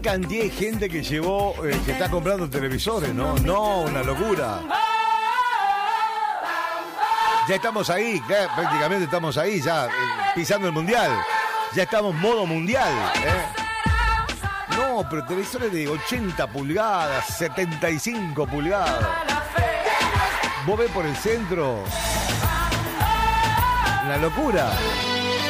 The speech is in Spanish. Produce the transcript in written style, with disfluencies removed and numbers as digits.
Cantidad de gente que llevó, que está comprando televisores, ¿no? No, una locura. Ya estamos ahí, prácticamente estamos ahí, ya pisando el mundial. Ya estamos modo mundial. No, pero televisores de 80 pulgadas, 75 pulgadas. Vos ves por el centro. Una locura.